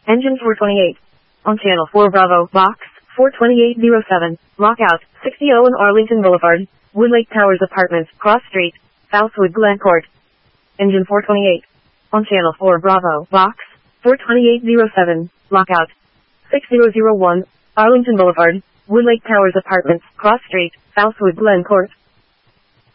Engine 428. On Channel 4 Bravo, Box 42807, lockout, 6001 Arlington Boulevard, Woodlake Towers Apartments, Cross Street, Southwood Glencourt. Engine 428. On Channel 4 Bravo, Box 42807, lockout, 6001, Arlington Boulevard, Woodlake Towers Apartments, Cross Street, Southwood Glencourt.